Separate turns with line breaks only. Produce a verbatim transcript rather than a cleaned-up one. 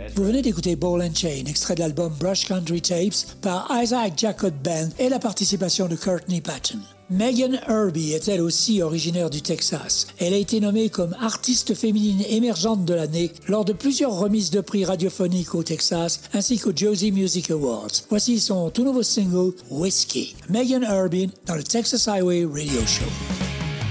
Vous venez d'écouter Ball and Chain, extrait de l'album Brush Country Tapes par Isaac Jacob Band et la participation de Courtney Patton. Megan Herbie est elle aussi originaire du Texas. Elle a été nommée comme artiste féminine émergente de l'année lors de plusieurs remises de prix radiophoniques au Texas ainsi qu'au Josie Music Awards. Voici son tout nouveau single, Whiskey. Megan Herbie dans le Texas Highway Radio Show.